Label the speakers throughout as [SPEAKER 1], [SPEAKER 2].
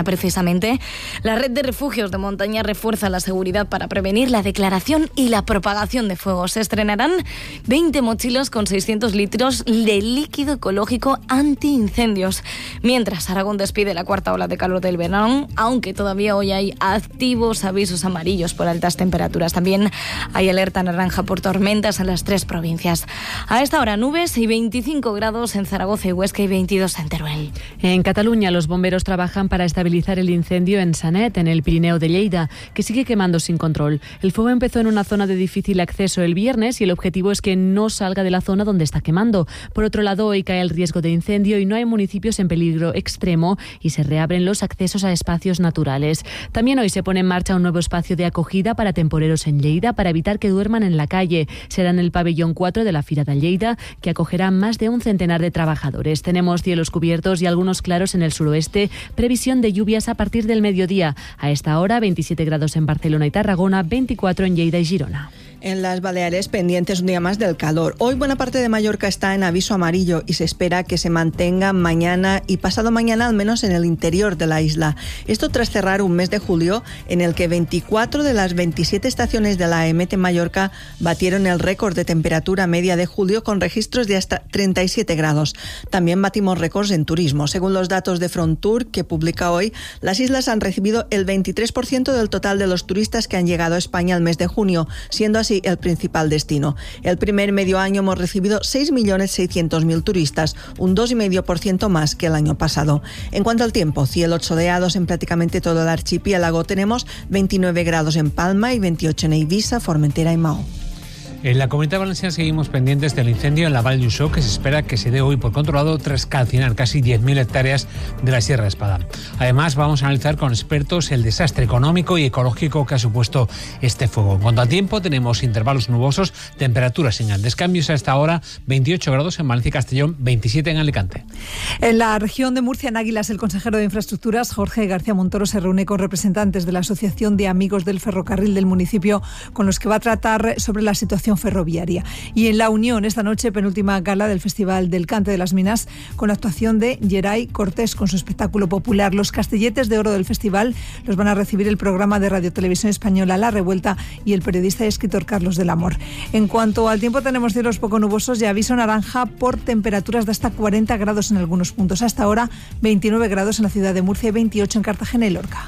[SPEAKER 1] montaña. Precisamente, la red de refugios de montaña refuerza la seguridad para prevenir la declaración y la propagación de fuego. Se estrenarán 20 mochilas con 600 litros de líquido ecológico antiincendios. Mientras, Aragón despide la cuarta ola de calor del verano, aunque todavía hoy hay activos avisos amarillos por altas temperaturas. También hay alerta naranja por tormentas en las 3 provincias. A esta hora, nubes y 25 grados en Zaragoza y Huesca y 22 en Teruel.
[SPEAKER 2] En Cataluña, los bomberos trabajan para estabilizar el incendio en Sanet, en el Pirineo de Lleida, que sigue quemando sin control. El fuego empezó en una zona de difícil acceso el viernes y el objetivo es que no salga de la zona donde está quemando. Por otro lado, hoy cae el riesgo de incendio y no hay municipios en peligro extremo y se reabren los accesos a espacios naturales. También hoy se pone en marcha un nuevo espacio de acogida para temporeros en Lleida para evitar que duerman en la calle. Será en el pabellón 4 de la Fira de Lleida, que acogerá más de un centenar de trabajadores. Tenemos cielos cubiertos y algunos claros en el suroeste. Previsión de lluvias a partir del mediodía. A esta hora, 27 grados en Barcelona y Tarragona, 24 en Lleida y Girona.
[SPEAKER 3] En las Baleares, pendientes un día más del calor. Hoy buena parte de Mallorca está en aviso amarillo y se espera que se mantenga mañana y pasado mañana, al menos en el interior de la isla. Esto tras cerrar un mes de julio en el que 24 de las 27 estaciones de la EMET en Mallorca batieron el récord de temperatura media de julio con registros de hasta 37 grados. También batimos récords en turismo. Según los datos de Frontour, que publica hoy, las islas han recibido el 23% del total de los turistas que han llegado a España al mes de junio, siendo así el principal destino. El primer medio año hemos recibido 6.600.000 turistas, un 2,5% más que el año pasado. En cuanto al tiempo, cielos soleados en prácticamente todo el archipiélago. Tenemos 29 grados en Palma y 28 en Eivissa, Formentera y Mahón.
[SPEAKER 4] En la Comunidad Valenciana seguimos pendientes del incendio en la Val d'Uixó, que se espera que se dé hoy por controlado tras calcinar casi 10.000 hectáreas de la Sierra de Espada. Además, vamos a analizar con expertos el desastre económico y ecológico que ha supuesto este fuego. En cuanto al tiempo, tenemos intervalos nubosos, temperaturas sin grandes cambios a esta hora, 28 grados en Valencia y Castellón, 27 en Alicante.
[SPEAKER 5] En la región de Murcia, en Águilas, el consejero de Infraestructuras, Jorge García Montoro, se reúne con representantes de la Asociación de Amigos del Ferrocarril del municipio, con los que va a tratar sobre la situación ferroviaria. Y en La Unión, esta noche, penúltima gala del Festival del Cante de las Minas, con la actuación de Geray Cortés con su espectáculo popular. Los castelletes de oro del festival los van a recibir el programa de Radio Televisión Española La Revuelta y el periodista y escritor Carlos del Amor. En cuanto al tiempo, tenemos cielos poco nubosos y aviso naranja por temperaturas de hasta 40 grados en algunos puntos. Hasta ahora, 29 grados en la ciudad de Murcia y 28 en Cartagena y Lorca.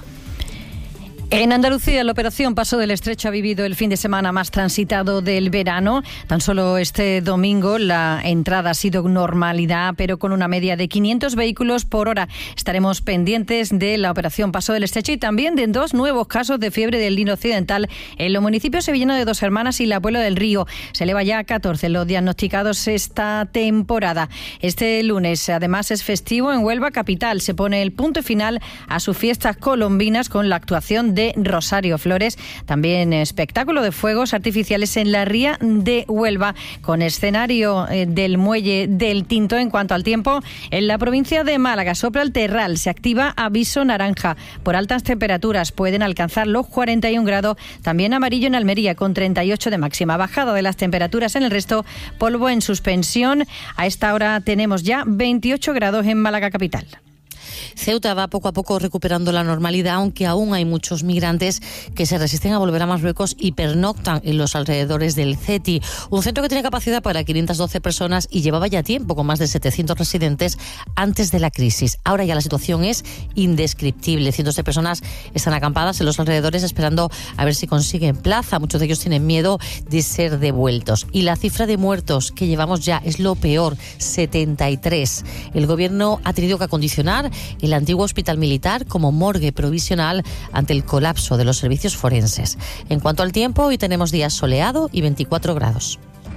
[SPEAKER 6] En Andalucía, la operación Paso del Estrecho ha vivido el fin de semana más transitado del verano. Tan solo este domingo la entrada ha sido normalidad, pero con una media de 500 vehículos por hora. Estaremos pendientes de la operación Paso del Estrecho y también de 2 nuevos casos de fiebre del Nilo Occidental en los municipios sevillanos de Dos Hermanas y La Puebla del Río. Se eleva ya a 14 los diagnosticados esta temporada. Este lunes, además, es festivo en Huelva capital. Se pone el punto final a sus fiestas colombinas con la actuación de Rosario Flores, también espectáculo de fuegos artificiales en la ría de Huelva, con escenario del muelle del Tinto. En cuanto al tiempo, en la provincia de Málaga sopla el terral, se activa aviso naranja por altas temperaturas, pueden alcanzar los 41 grados, también amarillo en Almería con 38 de máxima. Bajada de las temperaturas en el resto, polvo en suspensión. A esta hora tenemos ya 28 grados en Málaga capital.
[SPEAKER 7] Ceuta va poco a poco recuperando la normalidad, aunque aún hay muchos migrantes que se resisten a volver a Marruecos y pernoctan en los alrededores del CETI, un centro que tiene capacidad para 512 personas y llevaba ya tiempo con más de 700 residentes antes de la crisis. Ahora ya la situación es indescriptible. Cientos de personas están acampadas en los alrededores esperando a ver si consiguen plaza. Muchos de ellos tienen miedo de ser devueltos. Y la cifra de muertos que llevamos ya es lo peor, 73. El gobierno ha tenido que acondicionar el antiguo hospital militar como morgue provisional ante el colapso de los servicios forenses. En cuanto al tiempo, hoy tenemos día soleado y 24 grados.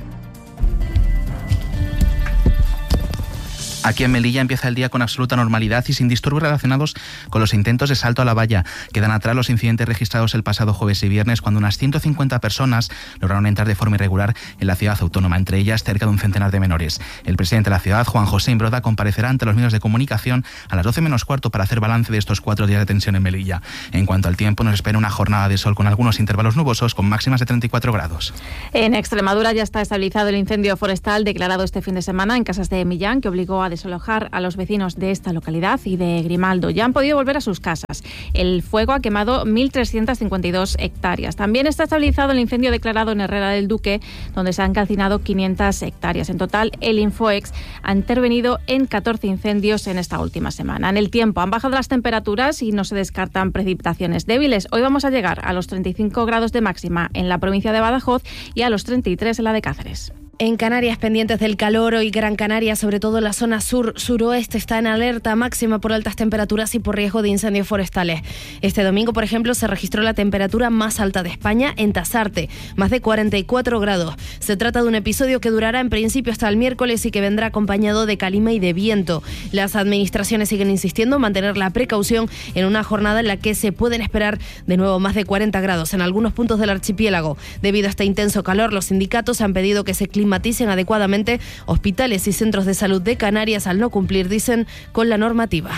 [SPEAKER 8] Aquí en Melilla empieza el día con absoluta normalidad y sin disturbios relacionados con los intentos de salto a la valla. Quedan atrás los incidentes registrados el pasado jueves y viernes, cuando unas 150 personas lograron entrar de forma irregular en la ciudad autónoma, entre ellas cerca de un centenar de menores. El presidente de la ciudad, Juan José Imbroda, comparecerá ante los medios de comunicación a las 12 menos cuarto para hacer balance de estos 4 días de tensión en Melilla. En cuanto al tiempo, nos espera una jornada de sol con algunos intervalos nubosos con máximas de 34 grados.
[SPEAKER 9] En Extremadura ya está estabilizado el incendio forestal declarado este fin de semana en Casas de Millán, que obligó a desalojar a los vecinos de esta localidad y de Grimaldo. Ya han podido volver a sus casas. El fuego ha quemado 1.352 hectáreas. También está estabilizado el incendio declarado en Herrera del Duque, donde se han calcinado 500 hectáreas. En total, el Infoex ha intervenido en 14 incendios en esta última semana. En el tiempo han bajado las temperaturas y no se descartan precipitaciones débiles. Hoy vamos a llegar a los 35 grados de máxima en la provincia de Badajoz y a los 33 en la de Cáceres.
[SPEAKER 1] En Canarias, pendientes del calor, hoy Gran Canaria, sobre todo la zona sur-suroeste, está en alerta máxima por altas temperaturas y por riesgo de incendios forestales. Este domingo, por ejemplo, se registró la temperatura más alta de España en Tasarte, más de 44 grados. Se trata de un episodio que durará en principio hasta el miércoles y que vendrá acompañado de calima y de viento. Las administraciones siguen insistiendo en mantener la precaución en una jornada en la que se pueden esperar de nuevo más de 40 grados en algunos puntos del archipiélago. Debido a este intenso calor, los sindicatos han pedido que se climaticen adecuadamente hospitales y centros de salud de Canarias al no cumplir, dicen, con la normativa.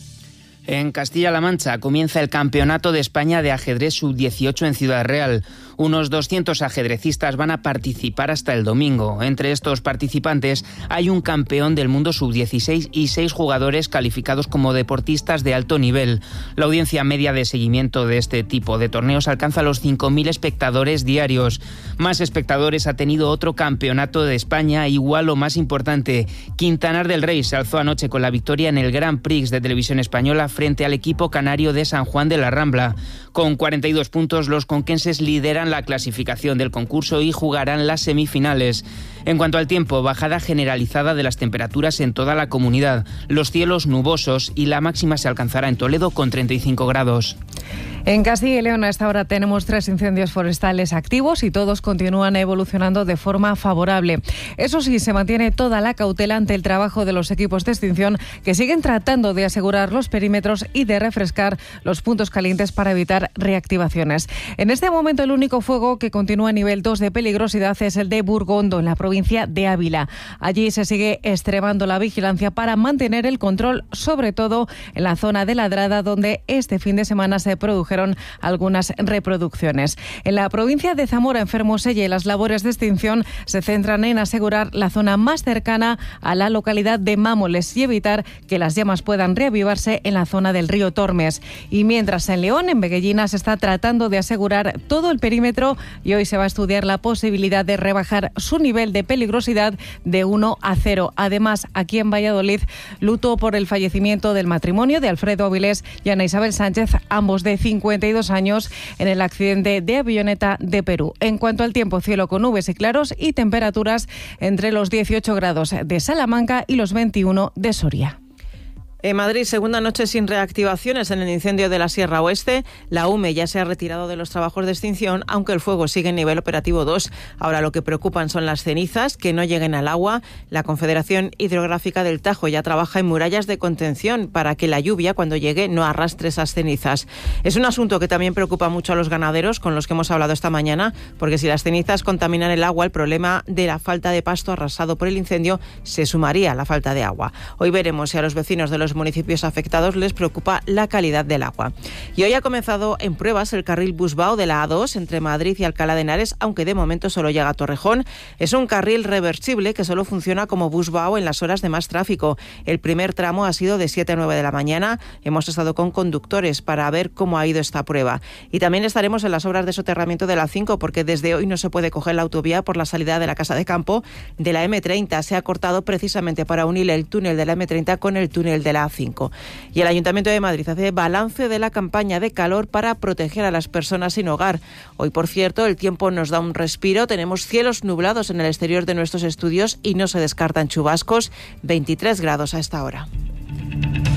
[SPEAKER 10] En Castilla-La Mancha comienza el Campeonato de España de Ajedrez Sub-18 en Ciudad Real. Unos 200 ajedrecistas van a participar hasta el domingo. Entre estos participantes hay un campeón del mundo Sub-16 y 6 jugadores calificados como deportistas de alto nivel. La audiencia media de seguimiento de este tipo de torneos alcanza los 5.000 espectadores diarios. Más espectadores ha tenido otro campeonato de España, igual o más importante. Quintanar del Rey se alzó anoche con la victoria en el Grand Prix de Televisión Española frente al equipo canario de San Juan de la Rambla. Con 42 puntos, los conquenses lideran la clasificación del concurso y jugarán las semifinales. En cuanto al tiempo, bajada generalizada de las temperaturas en toda la comunidad. Los cielos nubosos y la máxima se alcanzará en Toledo con 35 grados.
[SPEAKER 6] En Castilla y León a esta hora tenemos 3 incendios forestales activos y todos continúan evolucionando de forma favorable. Eso sí, se mantiene toda la cautela ante el trabajo de los equipos de extinción que siguen tratando de asegurar los perímetros y de refrescar los puntos calientes para evitar reactivaciones. En este momento el único fuego que continúa a nivel 2 de peligrosidad es el de Burgondo, en la provincia de Ávila. Allí se sigue extremando la vigilancia para mantener el control, sobre todo en la zona de Ladrada, donde este fin de semana se produjeron algunas reproducciones. En la provincia de Zamora, en Fermoselle, las labores de extinción se centran en asegurar la zona más cercana a la localidad de Mámoles y evitar que las llamas puedan reavivarse en la zona del río Tormes. Y mientras en León, en Beguellina, se está tratando de asegurar todo el perímetro y hoy se va a estudiar la posibilidad de rebajar su nivel de peligrosidad de 1 a 0. Además, aquí en Valladolid, luto por el fallecimiento del matrimonio de Alfredo Avilés y Ana Isabel Sánchez, ambos de 52 años, en el accidente de avioneta de Perú. En cuanto al tiempo, cielo con nubes y claros y temperaturas entre los 18 grados de Salamanca y los 21 de Soria.
[SPEAKER 11] En Madrid, segunda noche sin reactivaciones en el incendio de la Sierra Oeste. La UME ya se ha retirado de los trabajos de extinción, aunque el fuego sigue en nivel operativo 2. Ahora lo que preocupan son las cenizas, que no lleguen al agua. La Confederación Hidrográfica del Tajo ya trabaja en murallas de contención para que la lluvia, cuando llegue, no arrastre esas cenizas. Es un asunto que también preocupa mucho a los ganaderos, con los que hemos hablado esta mañana, porque si las cenizas contaminan el agua, el problema de la falta de pasto arrasado por el incendio se sumaría a la falta de agua. Hoy veremos si a los vecinos de los municipios afectados les preocupa la calidad del agua. Y hoy ha comenzado en pruebas el carril Busbao de la A2 entre Madrid y Alcalá de Henares, aunque de momento solo llega a Torrejón. Es un carril reversible que solo funciona como Busbao en las horas de más tráfico. El primer tramo ha sido de 7 a 9 de la mañana. Hemos estado con conductores para ver cómo ha ido esta prueba. Y también estaremos en las obras de soterramiento de la 5, porque desde hoy no se puede coger la autovía por la salida de la Casa de Campo de la M30. Se ha cortado precisamente para unir el túnel de la M30 con el túnel de la A5. Y el Ayuntamiento de Madrid hace balance de la campaña de calor para proteger a las personas sin hogar. Hoy, por cierto, el tiempo nos da un respiro. Tenemos cielos nublados en el exterior de nuestros estudios y no se descartan chubascos. 23 grados a esta hora.